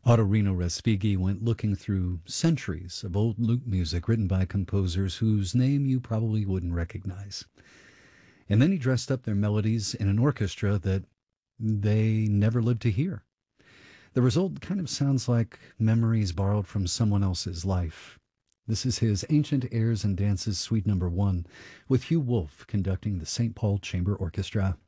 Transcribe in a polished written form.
Ottorino Respighi went looking through centuries of old lute music written by composers whose name you probably wouldn't recognize. And then he dressed up their melodies in an orchestra that they never lived to hear. The result kind of sounds like memories borrowed from someone else's life. This is his Ancient Airs and Dances Suite Number 1, with Hugh Wolfe conducting the St. Paul Chamber Orchestra.